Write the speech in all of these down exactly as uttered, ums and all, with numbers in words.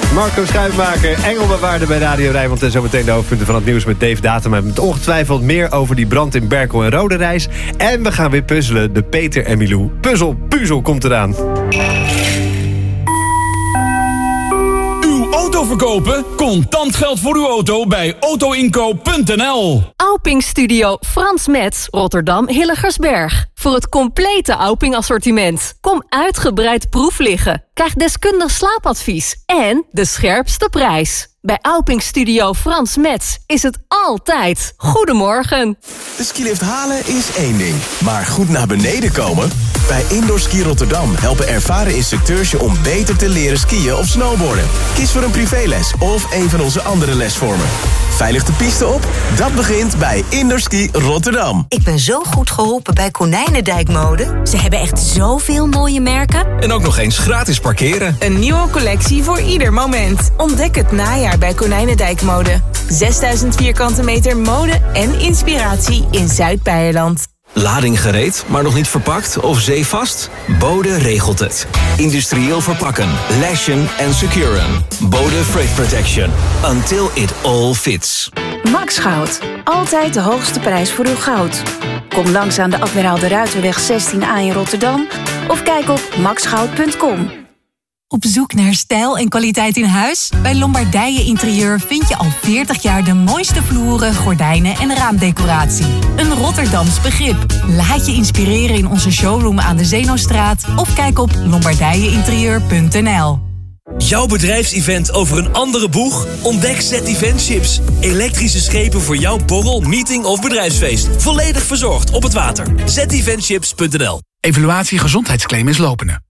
Marco Schuitmaker, engelbewaarder bij Radio Rijnmond. En zometeen de hoofdpunten van het nieuws met Dave Datema. Met ongetwijfeld meer over die brand in Berkel en Roderijs. En we gaan weer puzzelen. De Peter en Milou puzzel puzzel komt eraan. Auto verkopen? Contant geld voor uw auto bij autoinkoop punt n l. Auping Studio Frans Metz, Rotterdam Hilligersberg. Voor het complete Auping assortiment. Kom uitgebreid proef liggen. Krijg deskundig slaapadvies en de scherpste prijs. Bij Auping Studio Frans Metz is het altijd goedemorgen. De skilift halen is één ding, maar goed naar beneden komen? Bij Indoor Ski Rotterdam helpen ervaren instructeurs je om beter te leren skiën of snowboarden. Kies voor een privéles of een van onze andere lesvormen. Veilig de piste op? Dat begint bij Indoor Ski Rotterdam. Ik ben zo goed geholpen bij Konijnendijk Mode. Ze hebben echt zoveel mooie merken. En ook nog eens gratis parkeren. Een nieuwe collectie voor ieder moment. Ontdek het najaar bij Konijnendijk Mode. zesduizend vierkante meter mode en inspiratie in Zuid-Beierland. Lading gereed, maar nog niet verpakt of zeevast? Bode regelt het. Industrieel verpakken, lashen en securen. Bode Freight Protection. Until it all fits. Max Goud. Altijd de hoogste prijs voor uw goud. Kom langs aan de Admiraal de Ruiterweg zestien A in Rotterdam of kijk op max goud punt com. Op zoek naar stijl en kwaliteit in huis? Bij Lombardije Interieur vind je al veertig jaar de mooiste vloeren, gordijnen en raamdecoratie. Een Rotterdams begrip. Laat je inspireren in onze showroom aan de Zeenostraat of kijk op lombardije interieur punt n l. Jouw bedrijfsevent over een andere boeg? Ontdek Z Eventships. Elektrische schepen voor jouw borrel, meeting of bedrijfsfeest. Volledig verzorgd op het water. z eventships punt n l. Evaluatie gezondheidsclaim is lopende.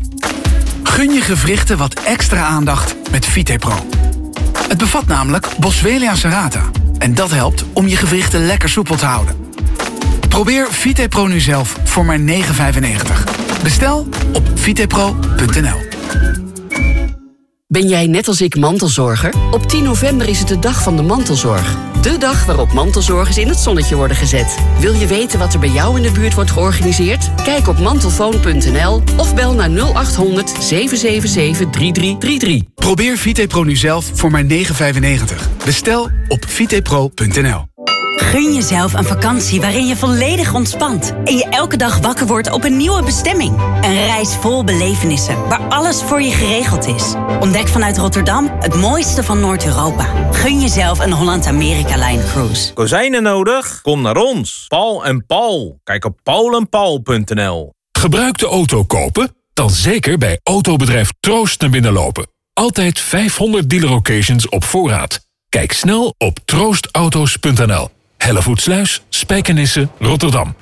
Gun je gewrichten wat extra aandacht met VitePro. Het bevat namelijk Boswellia serrata. En dat helpt om je gewrichten lekker soepel te houden. Probeer VitePro nu zelf voor maar negen vijfennegentig. Bestel op vitepro punt n l. Ben jij net als ik mantelzorger? Op tien november is het de dag van de mantelzorg. De dag waarop mantelzorgers in het zonnetje worden gezet. Wil je weten wat er bij jou in de buurt wordt georganiseerd? Kijk op mantelfoon punt n l of bel naar nul acht honderd zeven zeven zeven drie drie drie drie. Probeer VitePro nu zelf voor maar negen vijfennegentig. Bestel op vitepro punt n l. Gun jezelf een vakantie waarin je volledig ontspant en je elke dag wakker wordt op een nieuwe bestemming. Een reis vol belevenissen, waar alles voor je geregeld is. Ontdek vanuit Rotterdam het mooiste van Noord-Europa. Gun jezelf een Holland-Amerika-Line cruise. Kozijnen nodig? Kom naar ons. Paul en Paul. Kijk op paul en paul punt n l. Gebruikte auto kopen? Dan zeker bij autobedrijf Troost naar binnen lopen. Altijd vijfhonderd dealer occasions op voorraad. Kijk snel op troost auto's punt n l. Hellevoetsluis, Spijkenisse, Rotterdam.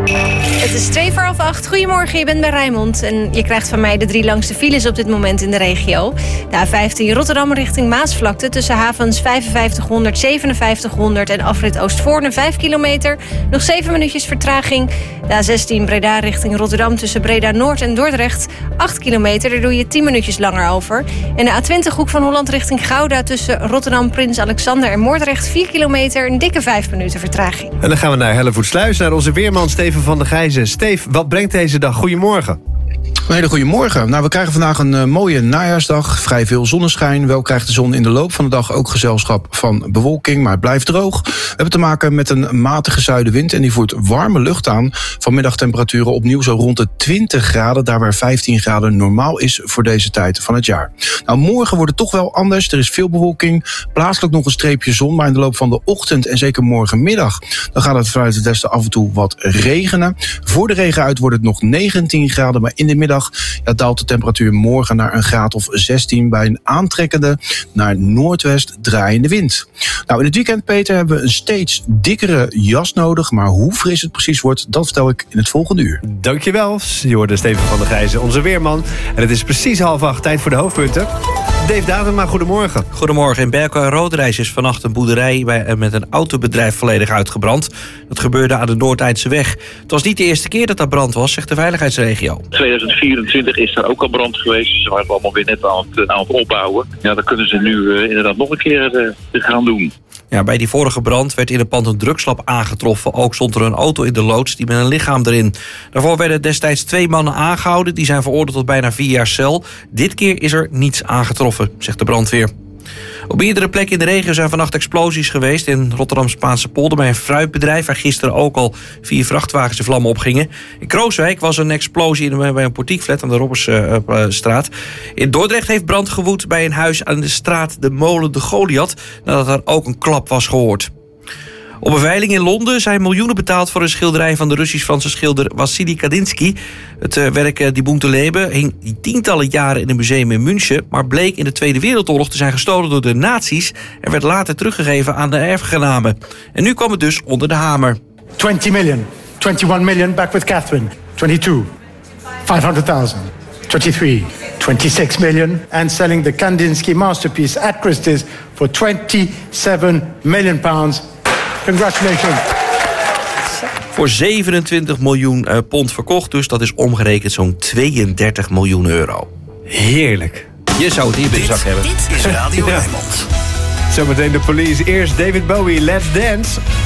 Het is twee voor half acht. Goedemorgen, je bent bij Rijnmond. En je krijgt van mij de drie langste files op dit moment in de regio. De A vijftien Rotterdam richting Maasvlakte tussen havens vijfenvijftighonderd, zevenenvijftighonderd en afrit Oostvoorne vijf kilometer. Nog zeven minuutjes vertraging. De A zestien Breda richting Rotterdam tussen Breda Noord en Dordrecht acht kilometer. Daar doe je tien minuutjes langer over. En de A twintig Hoek van Holland richting Gouda tussen Rotterdam, Prins Alexander en Moordrecht vier kilometer. Een dikke vijf minuten vertraging. En dan gaan we naar Hellevoetsluis, naar onze weerman Steven van der Gijzen. Steve, wat brengt deze dag? Goedemorgen. Een hele goede morgen. Nou, we krijgen vandaag een uh, mooie najaarsdag. Vrij veel zonneschijn. Wel krijgt de zon in de loop van de dag ook gezelschap van bewolking, maar het blijft droog. We hebben te maken met een matige zuidenwind en die voert warme lucht aan. Vanmiddagtemperaturen opnieuw zo rond de twintig graden, daar waar vijftien graden normaal is voor deze tijd van het jaar. Nou, morgen wordt het toch wel anders. Er is veel bewolking, plaatselijk nog een streepje zon, maar in de loop van de ochtend en zeker morgenmiddag, dan gaat het vanuit het westen af en toe wat regenen. Voor de regen uit wordt het nog negentien graden, maar in de middag ja, daalt de temperatuur morgen naar een graad of zestien bij een aantrekkende naar noordwest draaiende wind. Nou, in het weekend, Peter, hebben we een steeds dikkere jas nodig, maar hoe fris het precies wordt, dat vertel ik in het volgende uur. Dankjewel, je hoorde Steven van der Gijzen, onze weerman. En het is precies half acht, tijd voor de hoofdpunten. Dave Datema, goedemorgen. Goedemorgen. In Berkel en Roderijs is vannacht een boerderij bij, met een autobedrijf volledig uitgebrand. Dat gebeurde aan de Noordeindse-weg. Het was niet de eerste keer dat daar brand was, zegt de veiligheidsregio. tweeduizend vierentwintig is er ook al brand geweest. Ze waren allemaal weer net aan het, aan het opbouwen. Ja, dan kunnen ze nu uh, inderdaad nog een keer uh, gaan doen. Ja, bij die vorige brand werd in het pand een drugslab aangetroffen. Ook stond er een auto in de loods die met een lichaam erin. Daarvoor werden destijds twee mannen aangehouden. Die zijn veroordeeld tot bijna vier jaar cel. Dit keer is er niets aangetroffen. ontploffen, zegt de brandweer. Op meerdere plekken in de regio zijn vannacht explosies geweest. In Rotterdam-Spaanse polder bij een fruitbedrijf, waar gisteren ook al vier vrachtwagens in vlammen opgingen. In Krooswijk was een explosie bij een portiekflat aan de Robbersstraat. In Dordrecht heeft brand gewoed bij een huis aan de straat de Molen de Goliath, nadat er ook een klap was gehoord. Op een veiling in Londen zijn miljoenen betaald voor een schilderij van de Russisch-Franse schilder Wassily Kandinsky. Het uh, werk uh, Die Bunte Leben hing tientallen jaren in een museum in München, maar bleek in de Tweede Wereldoorlog te zijn gestolen door de nazi's en werd later teruggegeven aan de erfgenamen. En nu kwam het dus onder de hamer. twenty million, twenty-one million back with Catherine, twenty-two, five hundred thousand, twenty-three, twenty-six million, and selling the Kandinsky masterpiece at Christie's for twenty-seven million pounds. Congratulations. Voor zevenentwintig miljoen uh, pond verkocht, dus dat is omgerekend zo'n tweeëndertig miljoen euro. Heerlijk. Je zou het hier bij de zak hebben. Dit is Radio Rijnmond. Zometeen de Police. Eerst David Bowie, Let's Dance.